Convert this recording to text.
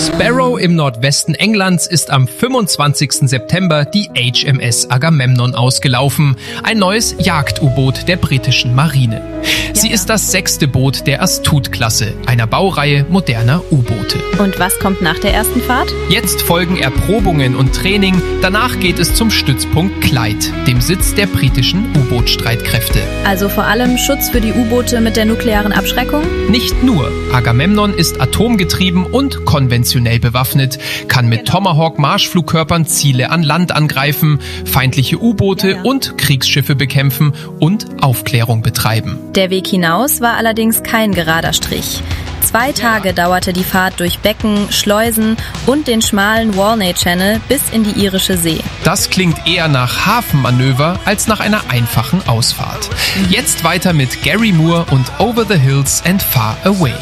Barrow im Nordwesten Englands ist am 25. September die HMS Agamemnon ausgelaufen, ein neues Jagd-U-Boot der britischen Marine. Sie ist das 6. Boot der Astute-Klasse, einer Baureihe moderner U-Boote. Und was kommt nach der ersten Fahrt? Jetzt folgen Erprobungen und Training, danach geht es zum Stützpunkt Clyde, dem Sitz der britischen U-Boot-Streitkräfte. Also vor allem Schutz für die U-Boote mit der nuklearen Abschreckung? Nicht nur. Agamemnon ist atomgetrieben und konventionell bewaffnet, kann mit Tomahawk-Marschflugkörpern Ziele an Land angreifen, feindliche U-Boote und Kriegsschiffe bekämpfen und Aufklärung betreiben. Der Weg hinaus war allerdings kein gerader Strich. 2 Tage dauerte die Fahrt durch Becken, Schleusen und den schmalen Walney Channel bis in die irische See. Das klingt eher nach Hafenmanöver als nach einer einfachen Ausfahrt. Jetzt weiter mit Gary Moore und Over the Hills and Far Away.